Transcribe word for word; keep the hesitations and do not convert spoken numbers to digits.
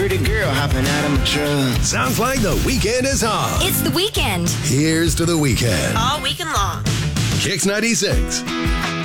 pretty girl hopping out of my truck. Sounds like the weekend is on. It's the weekend. Here's to the weekend. All weekend long. Kicks ninety-six.